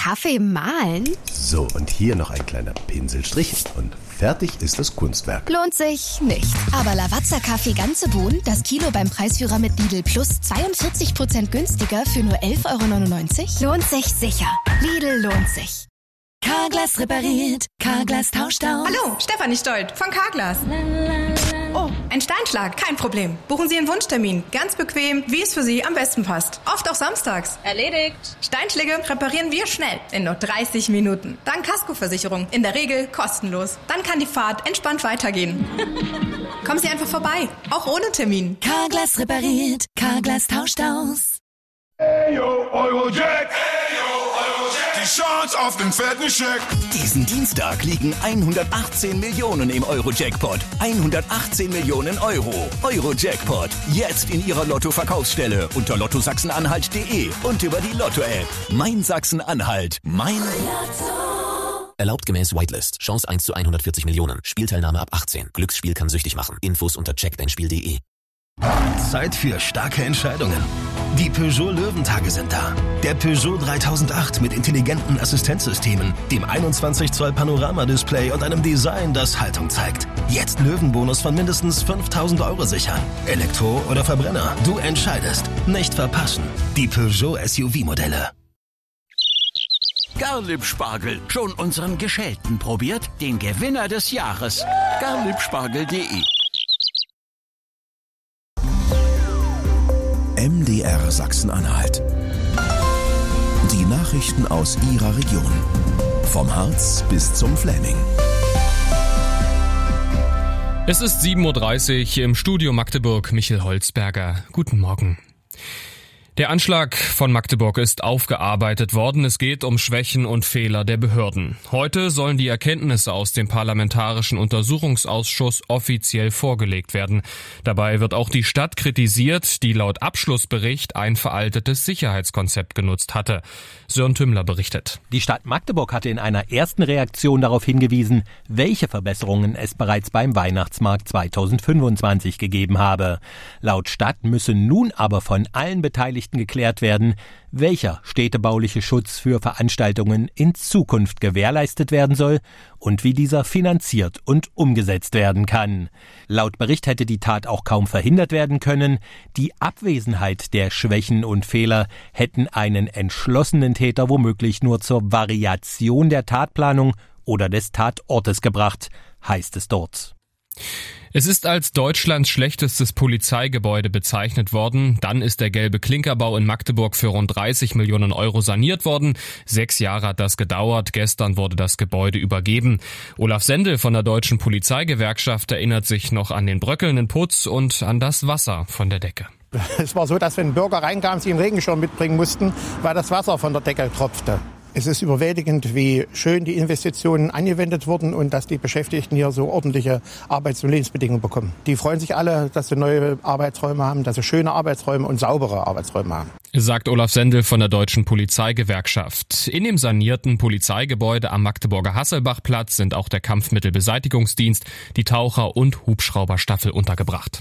Kaffee mahlen? So, und hier noch ein kleiner Pinselstrich und fertig ist das Kunstwerk. Lohnt sich nicht. Aber Lavazza Kaffee ganze Bohnen, das Kilo beim Preisführer mit Lidl Plus 42% günstiger für nur 11,99 €? Lohnt sich sicher. Lidl lohnt sich. Carglass repariert, Carglass tauscht aus. Hallo, Stefanie Stolt von Carglass. Oh, ein Steinschlag, kein Problem. Buchen Sie einen Wunschtermin. Ganz bequem, wie es für Sie am besten passt. Oft auch samstags. Erledigt. Steinschläge reparieren wir schnell, in nur 30 Minuten. Dank Kaskoversicherung, in der Regel kostenlos. Dann kann die Fahrt entspannt weitergehen. Kommen Sie einfach vorbei, auch ohne Termin. Carglass repariert, Carglass tauscht aus. Hey yo, Eurojack! Hey yo, Eurojack! Die Chance auf den fetten Scheck! Diesen Dienstag liegen 118 Millionen im Euro-Jackpot. 118 Millionen Euro. Euro-Jackpot. Jetzt in Ihrer Lotto-Verkaufsstelle unter lottosachsen-anhalt.de und über die Lotto-App. Mein Sachsen-Anhalt. Mein Lotto. Erlaubt gemäß Whitelist. Chance 1 zu 140 Millionen. Spielteilnahme ab 18. Glücksspiel kann süchtig machen. Infos unter checkdeinspiel.de. Zeit für starke Entscheidungen. Die Peugeot Löwentage sind da. Der Peugeot 3008 mit intelligenten Assistenzsystemen, dem 21 Zoll Panorama-Display und einem Design, das Haltung zeigt. Jetzt Löwenbonus von mindestens 5.000 € sichern. Elektro oder Verbrenner, du entscheidest. Nicht verpassen. Die Peugeot SUV-Modelle. Garlieb-Spargel. Schon unseren Geschälten probiert? Den Gewinner des Jahres. Garliebspargel.de. MDR Sachsen-Anhalt. Die Nachrichten aus Ihrer Region. Vom Harz bis zum Fläming. Es ist 7:30 Uhr im Studio Magdeburg. Michel Holzberger. Guten Morgen. Der Anschlag von Magdeburg ist aufgearbeitet worden. Es geht um Schwächen und Fehler der Behörden. Heute sollen die Erkenntnisse aus dem Parlamentarischen Untersuchungsausschuss offiziell vorgelegt werden. Dabei wird auch die Stadt kritisiert, die laut Abschlussbericht ein veraltetes Sicherheitskonzept genutzt hatte. Sören Tümmler berichtet. Die Stadt Magdeburg hatte in einer ersten Reaktion darauf hingewiesen, welche Verbesserungen es bereits beim Weihnachtsmarkt 2025 gegeben habe. Laut Stadt müsse nun aber von allen Beteiligten geklärt werden, welcher städtebauliche Schutz für Veranstaltungen in Zukunft gewährleistet werden soll und wie dieser finanziert und umgesetzt werden kann. Laut Bericht hätte die Tat auch kaum verhindert werden können. Die Abwesenheit der Schwächen und Fehler hätten einen entschlossenen Täter womöglich nur zur Variation der Tatplanung oder des Tatortes gebracht, heißt es dort. Es ist als Deutschlands schlechtestes Polizeigebäude bezeichnet worden. Dann ist der gelbe Klinkerbau in Magdeburg für rund 30 Millionen € saniert worden. 6 Jahre hat das gedauert. Gestern wurde das Gebäude übergeben. Olaf Sendel von der Deutschen Polizeigewerkschaft erinnert sich noch an den bröckelnden Putz und an das Wasser von der Decke. Es war so, dass wenn Bürger reinkamen, sie einen Regenschirm mitbringen mussten, weil das Wasser von der Decke tropfte. Es ist überwältigend, wie schön die Investitionen angewendet wurden und dass die Beschäftigten hier so ordentliche Arbeits- und Lebensbedingungen bekommen. Die freuen sich alle, dass sie neue Arbeitsräume haben, dass sie schöne Arbeitsräume und saubere Arbeitsräume haben. Sagt Olaf Sendel von der Deutschen Polizeigewerkschaft. In dem sanierten Polizeigebäude am Magdeburger Hasselbachplatz sind auch der Kampfmittelbeseitigungsdienst, die Taucher- und Hubschrauberstaffel untergebracht.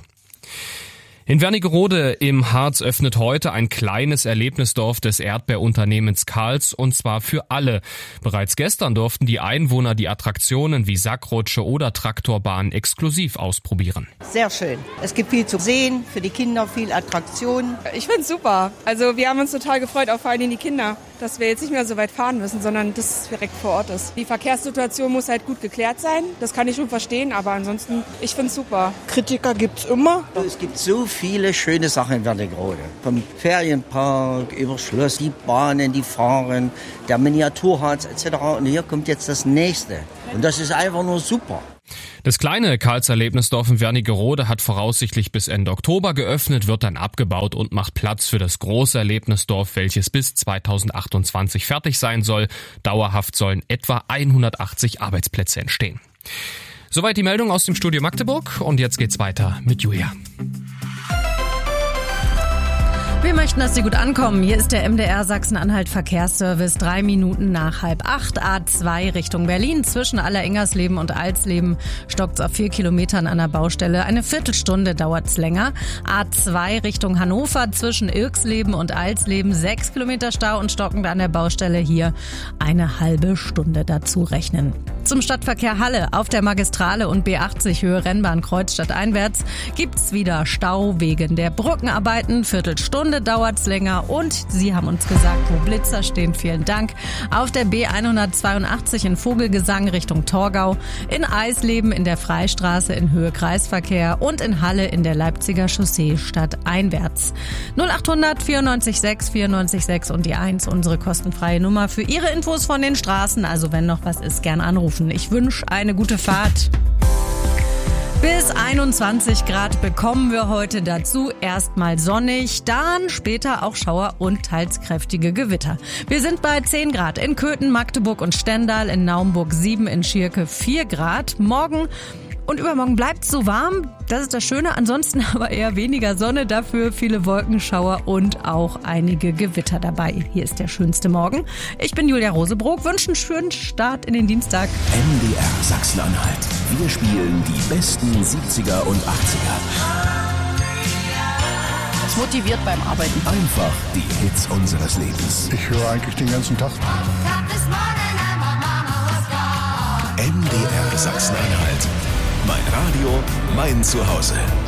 In Wernigerode im Harz öffnet heute ein kleines Erlebnisdorf des Erdbeerunternehmens Karls, und zwar für alle. Bereits gestern durften die Einwohner die Attraktionen wie Sackrutsche oder Traktorbahn exklusiv ausprobieren. Sehr schön. Es gibt viel zu sehen, für die Kinder viel Attraktionen. Ich find's super. Also wir haben uns total gefreut, auch vor allem die Kinder, dass wir jetzt nicht mehr so weit fahren müssen, sondern das direkt vor Ort ist. Die Verkehrssituation muss halt gut geklärt sein. Das kann ich schon verstehen, aber ansonsten, ich find's super. Kritiker gibt's immer. Es gibt so viele schöne Sachen in Wernigerode. Vom Ferienpark über Schloss, die Bahnen, die fahren, der Miniaturharz etc. Und hier kommt jetzt das Nächste. Und das ist einfach nur super. Das kleine Karls-Erlebnisdorf in Wernigerode hat voraussichtlich bis Ende Oktober geöffnet, wird dann abgebaut und macht Platz für das große Erlebnisdorf, welches bis 2028 fertig sein soll. Dauerhaft sollen etwa 180 Arbeitsplätze entstehen. Soweit die Meldung aus dem Studio Magdeburg und jetzt geht's weiter mit Julia. Wir möchten, dass Sie gut ankommen. Hier ist der MDR Sachsen-Anhalt Verkehrsservice. 3 Minuten nach 7:30. A2 Richtung Berlin. Zwischen Allerengersleben und Alsleben stockt es auf 4 Kilometern an der Baustelle. Eine Viertelstunde dauert es länger. A2 Richtung Hannover. Zwischen Irksleben und Alsleben 6 Kilometer Stau und stockend an der Baustelle. Hier eine halbe Stunde dazu rechnen. Zum Stadtverkehr Halle. Auf der Magistrale und B80 Höhe Rennbahn Kreuzstadt einwärts gibt's wieder Stau wegen der Brückenarbeiten. Viertelstunde dauert's länger und Sie haben uns gesagt, wo Blitzer stehen. Vielen Dank. Auf der B182 in Vogelgesang Richtung Torgau, in Eisleben in der Freistraße in Höhe Kreisverkehr und in Halle in der Leipziger Chaussee stadteinwärts. 0800 94 6 94 6 und die 1, unsere kostenfreie Nummer für Ihre Infos von den Straßen. Also wenn noch was ist, gern anrufen. Ich wünsche eine gute Fahrt. Bis 21 Grad bekommen wir heute dazu. Erstmal sonnig, dann später auch Schauer und teils kräftige Gewitter. Wir sind bei 10 Grad in Köthen, Magdeburg und Stendal, in Naumburg 7, in Schierke 4 Grad. Morgen und übermorgen bleibt es so warm. Das ist das Schöne. Ansonsten aber eher weniger Sonne, dafür viele Wolkenschauer und auch einige Gewitter dabei. Hier ist der schönste Morgen. Ich bin Julia Rosebrock, wünsche einen schönen Start in den Dienstag. MDR Sachsen-Anhalt. Wir spielen die besten 70er und 80er. Das motiviert beim Arbeiten. Einfach die Hits unseres Lebens. Ich höre eigentlich den ganzen Tag. MDR Sachsen-Anhalt. Mein Radio, mein Zuhause.